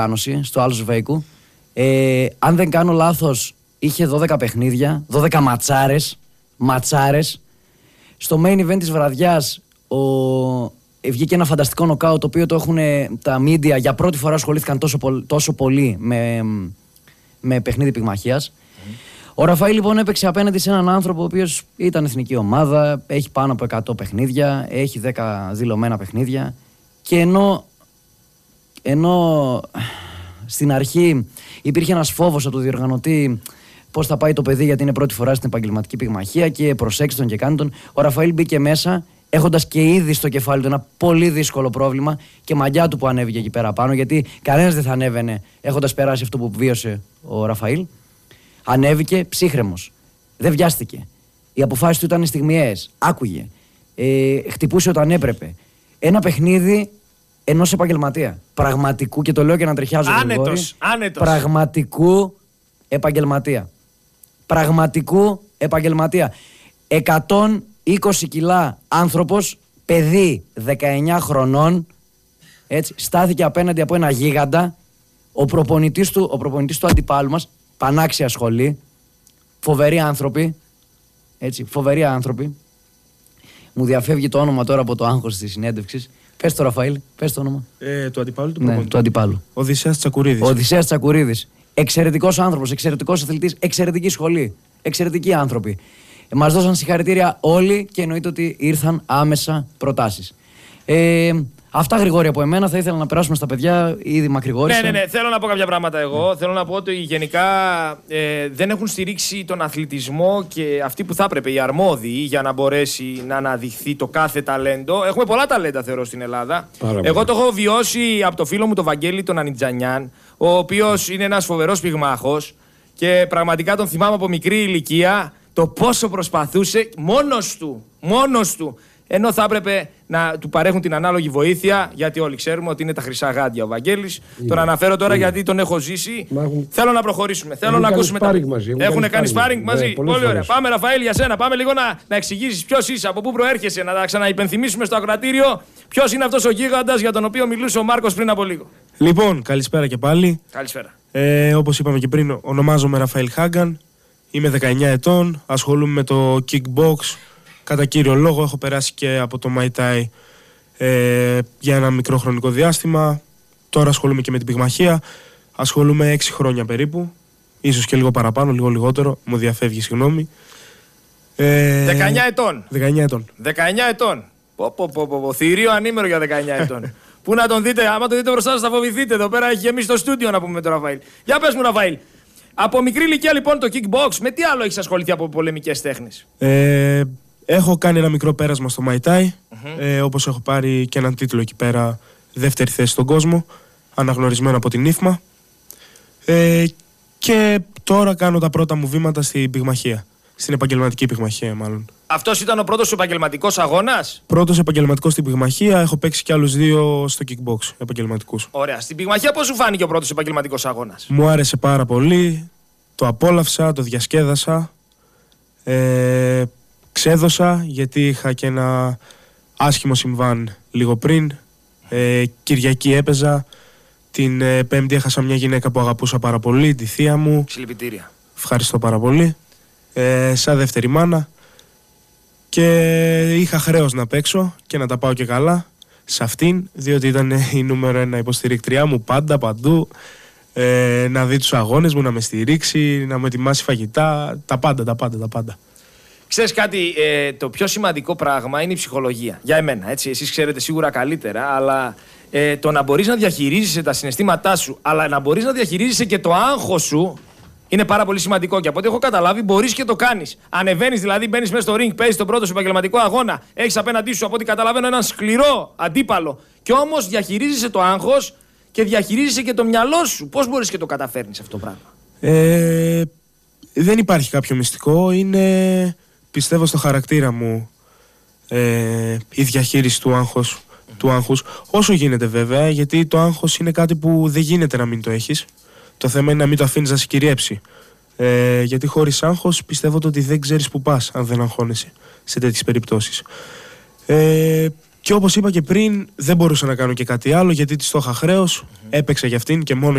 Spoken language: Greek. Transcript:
στο Άλος Βέικου. Αν δεν κάνω λάθος, είχε 12 παιχνίδια, 12 ματσάρες. Στο main event της βραδιάς βγήκε ένα φανταστικό νοκάου, το οποίο το έχουν τα media. Για πρώτη φορά ασχολήθηκαν τόσο πολύ με παιχνίδι πυγμαχίας. Ο Ραφαήλ λοιπόν έπαιξε απέναντι σε έναν άνθρωπο ο οποίος ήταν εθνική ομάδα, έχει πάνω από 100 παιχνίδια, έχει 10 δηλωμένα παιχνίδια, και ενώ στην αρχή υπήρχε ένας φόβος από τον διοργανωτή πώς θα πάει το παιδί, γιατί είναι πρώτη φορά στην επαγγελματική πυγμαχία και προσέξει τον και κάνει τον, ο Ραφαήλ μπήκε μέσα έχοντας και ήδη στο κεφάλι του ένα πολύ δύσκολο πρόβλημα, και μαγιά του που ανέβηκε εκεί πέρα πάνω, γιατί κανένας δεν θα ανέβαινε έχοντας περάσει αυτό που βίωσε ο Ραφαήλ. Ανέβηκε ψύχρεμος. Δεν βιάστηκε. Οι αποφάσεις του ήταν στιγμιαίες. Άκουγε. Χτυπούσε όταν έπρεπε. Ένα παιχνίδι ενός επαγγελματία. Πραγματικού, και το λέω και να τριχιάζω. Άνετος. Πραγματικού επαγγελματία. Πραγματικού επαγγελματία. 120 κιλά άνθρωπος, παιδί 19 χρονών, έτσι, στάθηκε απέναντι από ένα γίγαντα. Ο προπονητής του αντιπάλου μας, πανάξια σχολή, φοβεροί άνθρωποι, έτσι, φοβεροί άνθρωποι. Μου διαφεύγει το όνομα τώρα από το άγχος της συνέντευξης. Πες το, Ραφαήλ, πες το όνομα. Του αντιπάλου του προπονητή. Του αντιπάλου. Οδυσσέας Τσακουρίδης. Οδυσσέας Τσακουρίδης. Εξαιρετικός άνθρωπος, εξαιρετικός αθλητής, εξαιρετική σχολή, εξαιρετικοί άνθρωποι. Μας δώσαν συγχαρητήρια όλοι και εννοείται ότι ήρθαν άμεσα προτάσεις. Αυτά, Γρηγόρη, από εμένα. Θα ήθελα να περάσουμε στα παιδιά, ήδη μακρηγόρησα. Ναι. Θέλω να πω κάποια πράγματα εγώ. Θέλω να πω ότι γενικά δεν έχουν στηρίξει τον αθλητισμό και αυτοί που θα έπρεπε, οι αρμόδιοι, για να μπορέσει να αναδειχθεί το κάθε ταλέντο. Έχουμε πολλά ταλέντα, θεωρώ, στην Ελλάδα. Εγώ το έχω βιώσει από το φίλο μου τον Βαγγέλη τον Ανιτζανιάν, ο οποίος είναι ένας φοβερός πυγμάχος και πραγματικά τον θυμάμαι από μικρή ηλικία το πόσο προσπαθούσε μόνος του. Ενώ θα έπρεπε να του παρέχουν την ανάλογη βοήθεια, γιατί όλοι ξέρουμε ότι είναι τα χρυσά γάντια ο Βαγγέλης. Τον αναφέρω τώρα γιατί τον έχω ζήσει. Θέλω να προχωρήσουμε. Θέλω να ακούσουμε τα. Έχουν κάνει σπάρινγκ μαζί. Πολύ ωραία. Πάμε, Ραφαήλ, για σένα. Πάμε λίγο να εξηγήσεις ποιος είσαι, από πού προέρχεσαι, να τα ξαναυπενθυμίσουμε στο ακροατήριο ποιος είναι αυτός ο γίγαντας για τον οποίο μιλούσε ο Μάρκος πριν από λίγο. Λοιπόν, καλησπέρα και πάλι. Καλησπέρα. Όπως είπαμε και πριν, ονομάζομαι Ραφαήλ Χάγκαν. Είμαι 19 ετών. Ασχολούμαι με το kickbox. Κατά κύριο λόγο έχω περάσει και από το Muay Thai για ένα μικρό χρονικό διάστημα. Τώρα ασχολούμαι και με την πυγμαχία. Ασχολούμαι 6 χρόνια περίπου. Ίσως και λίγο παραπάνω, λίγο λιγότερο. Μου διαφεύγει, συγγνώμη. 19 ετών. 19 ετών. 19 ετών. Θηρίο ανήμερο για 19 ετών. Πού να τον δείτε, άμα τον δείτε μπροστά σας θα φοβηθείτε. Εδώ πέρα έχει γεμίσει το στούντιο, να πούμε, με τον Ραφαήλ. Για πες μου, Ραφαήλ. Από μικρή ηλικία λοιπόν το kickbox, με τι άλλο έχεις ασχοληθεί από πολεμικές τέχνες? Έχω κάνει ένα μικρό πέρασμα στο Muay Thai, όπως έχω πάρει και έναν τίτλο εκεί πέρα, δεύτερη θέση στον κόσμο, αναγνωρισμένο από την IFMA. Και τώρα κάνω τα πρώτα μου βήματα στην πυγμαχία, στην επαγγελματική πυγμαχία μάλλον. Αυτός ήταν ο πρώτος επαγγελματικός αγώνας? Πρώτος επαγγελματικός στην πυγμαχία, έχω παίξει κι άλλους 2 στο kickbox επαγγελματικούς. Ωραία. Στην πυγμαχία πώς σου φάνηκε ο πρώτος επαγγελματικός αγώνας? Μου άρεσε πάρα πολύ, το απόλαυσα, το διασκέδασα. Ξέδωσα γιατί είχα και ένα άσχημο συμβάν λίγο πριν. Κυριακή έπαιζα. Την Πέμπτη έχασα μια γυναίκα που αγαπούσα πάρα πολύ, τη θεία μου. Συλληπιτήρια. Ευχαριστώ πάρα πολύ. Σαν δεύτερη μάνα. Και είχα χρέος να παίξω και να τα πάω και καλά σε αυτήν, διότι ήταν η νούμερο 1 υποστηρίκτριά μου πάντα, παντού. Να δει τους αγώνες μου, να με στηρίξει, να μου ετοιμάσει φαγητά, τα πάντα. Ξέρεις κάτι, το πιο σημαντικό πράγμα είναι η ψυχολογία. Για εμένα, έτσι. Εσείς ξέρετε σίγουρα καλύτερα, αλλά το να μπορείς να διαχειρίζεσαι τα συναισθήματά σου, αλλά να μπορείς να διαχειρίζεσαι και το άγχος σου, είναι πάρα πολύ σημαντικό. Και από ό,τι έχω καταλάβει, μπορείς και το κάνεις. Ανεβαίνεις, δηλαδή, μπαίνεις μέσα στο ring, παίζεις τον πρώτο σου επαγγελματικό αγώνα, έχεις απέναντί σου, από ό,τι καταλαβαίνω, έναν σκληρό αντίπαλο. Και όμως διαχειρίζεσαι το άγχος και διαχειρίζεσαι και το μυαλό σου. Πώς μπορείς και το καταφέρνεις αυτό το πράγμα? Δεν υπάρχει κάποιο μυστικό. Είναι, πιστεύω, στο χαρακτήρα μου η διαχείριση του άγχους. Όσο γίνεται βέβαια, γιατί το άγχος είναι κάτι που δεν γίνεται να μην το έχεις. Το θέμα είναι να μην το αφήνεις να σε κυριέψει. Γιατί χωρίς άγχος πιστεύω ότι δεν ξέρεις που πας αν δεν αγχώνεσαι σε τέτοιες περιπτώσεις. Και όπως είπα και πριν, δεν μπορούσα να κάνω και κάτι άλλο γιατί της το είχα χρέος. Έπαιξα για αυτήν και μόνο